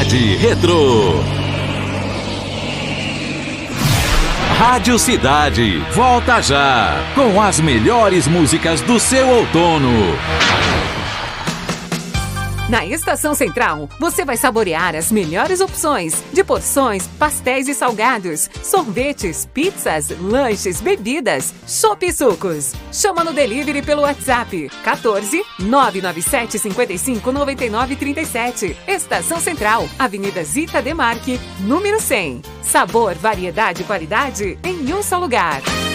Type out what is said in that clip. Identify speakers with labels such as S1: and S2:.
S1: Cidade Retrô. Rádio Cidade, volta já, com as melhores músicas do seu outono.
S2: Na Estação Central, você vai saborear as melhores opções de porções, pastéis e salgados, sorvetes, pizzas, lanches, bebidas, chopp e sucos. Chama no delivery pelo WhatsApp 14 997 55 99 37. Estação Central, Avenida Zita Demarque, número 100. Sabor, variedade e qualidade em um só lugar.